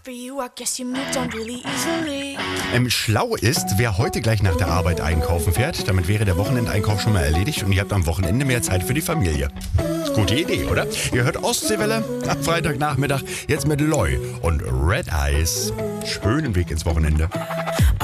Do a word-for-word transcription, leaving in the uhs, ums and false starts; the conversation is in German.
after you. I guess you moved on really easily. Ähm, schlau ist, wer heute gleich nach der Arbeit einkaufen fährt. Damit wäre der Wochenendeinkauf schon mal erledigt und ihr habt am Wochenende mehr Zeit für die Familie. Gute Idee, oder? Ihr hört Ostseewelle am Freitagnachmittag jetzt mit Loy und Red Eyes. Schönen Weg ins Wochenende.